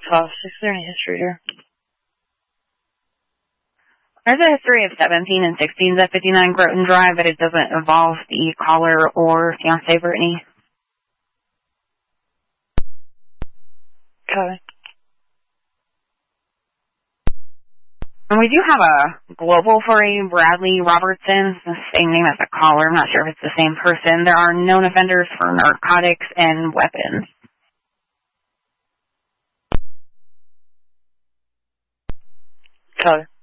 So, is there any history here? There's a history of 17 and 16s at 59 Groton Drive, but it doesn't involve the caller or fiancé Brittany. Okay. And we do have a global for a Bradley Robertson, the same name as the caller. I'm not sure if it's the same person. There are known offenders for narcotics and weapons. Okay.